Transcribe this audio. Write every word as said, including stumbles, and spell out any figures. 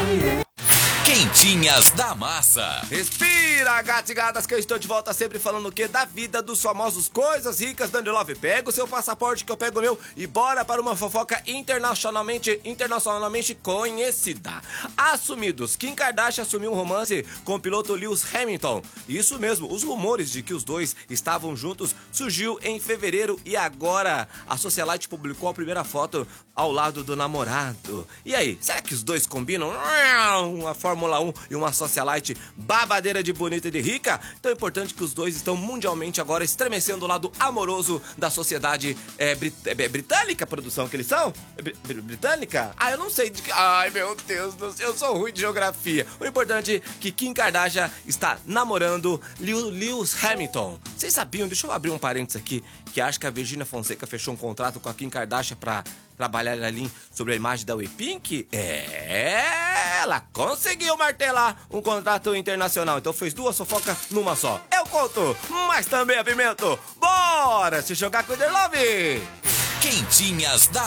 Quentinhas da Massa. Respira, gatos e gatas, que eu estou de volta sempre falando o quê? Da vida dos famosos, coisas ricas, Dani Love. Pega o seu passaporte que eu pego o meu e bora para uma fofoca internacionalmente, internacionalmente conhecida. Assumidos, Kim Kardashian assumiu um romance com o piloto Lewis Hamilton. Isso mesmo, os rumores de que os dois estavam juntos surgiu em fevereiro e agora a socialite publicou a primeira foto ao lado do namorado. E aí, será que os dois combinam? Uma Fórmula um e uma socialite babadeira de bonita e de rica? Então é importante que os dois estão mundialmente agora estremecendo o lado amoroso da sociedade é, brit é, britânica, produção que eles são? É, br br britânica? Ah, eu não sei de que... Ai, meu Deus, eu sou ruim de geografia. O importante é que Kim Kardashian está namorando Lewis Hamilton. Vocês sabiam, deixa eu abrir um parênteses aqui, que acho que a Virginia Fonseca fechou um contrato com a Kim Kardashian pra trabalhar ali sobre a imagem da Weepink? É, ela conseguiu martelar um contrato internacional. Então fez duas fofocas numa só. Eu conto, mas também apimento. Bora se jogar com o Love! Quentinhas da